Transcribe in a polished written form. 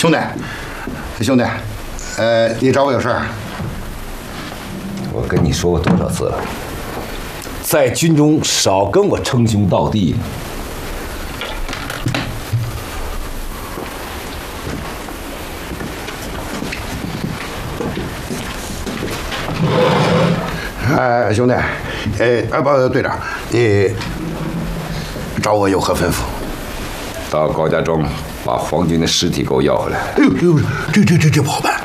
兄弟，你找我有事儿？ 我跟你说过多少次了，在军中少跟我称兄道弟。 兄弟，不，队长，你找我有何吩咐？ 到高家庄把皇军的尸体给我要回来。 哎呦，这不好办。